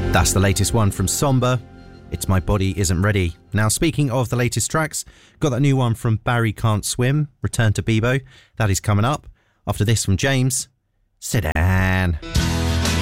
That's the latest one from Somber. It's My Body Isn't Ready. Now, speaking of the latest tracks, got that new one from Barry Can't Swim, Return to Bebo. That is coming up. After this from James, Sit Down.